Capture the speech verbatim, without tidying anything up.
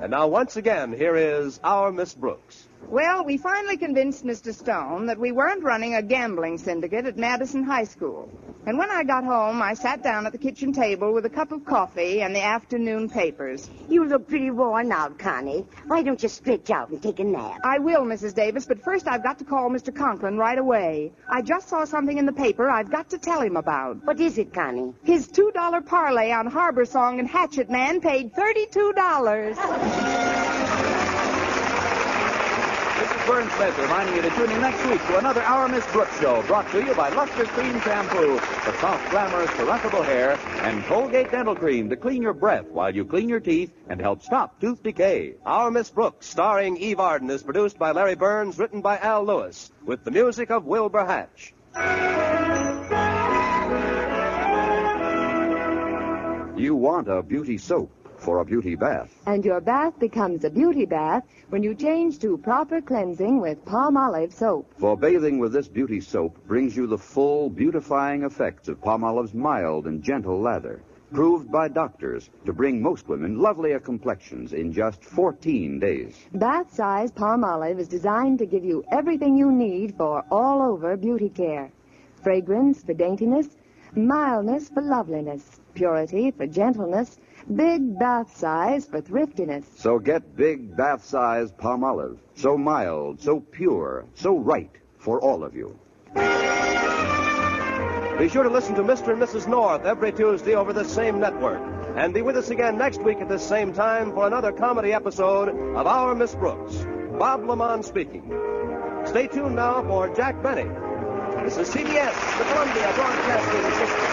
And now, once again, here is our Miss Brooks. Well, we finally convinced Mister Stone that we weren't running a gambling syndicate at Madison High School. And when I got home, I sat down at the kitchen table with a cup of coffee and the afternoon papers. You look pretty worn out, Connie. Why don't you stretch out and take a nap? I will, Missus Davis, but first I've got to call Mister Conklin right away. I just saw something in the paper I've got to tell him about. What is it, Connie? His two dollar parlay on Harbor Song and Hatchet Man paid thirty-two dollars. Vern Smith reminding you to tune in next week to another Our Miss Brooks show, brought to you by Luster Cream Shampoo for soft, glamorous, caressable hair, and Colgate Dental Cream to clean your breath while you clean your teeth and help stop tooth decay. Our Miss Brooks, starring Eve Arden, is produced by Larry Burns, written by Al Lewis, with the music of Wilbur Hatch. You want a beauty soap for a beauty bath. And your bath becomes a beauty bath when you change to proper cleansing with Palmolive soap. For bathing with this beauty soap brings you the full beautifying effects of Palmolive's mild and gentle lather, proved by doctors to bring most women lovelier complexions in just fourteen days. Bath size Palmolive is designed to give you everything you need for all-over beauty care. Fragrance for daintiness, mildness for loveliness, purity for gentleness, big bath size for thriftiness. So get big bath size Palmolive. So mild, so pure, so right for all of you. Be sure to listen to Mister and Missus North every Tuesday over this same network. And be with us again next week at this same time for another comedy episode of Our Miss Brooks. Bob Lamont speaking. Stay tuned now for Jack Benny. This is C B S, the Columbia Broadcasting System.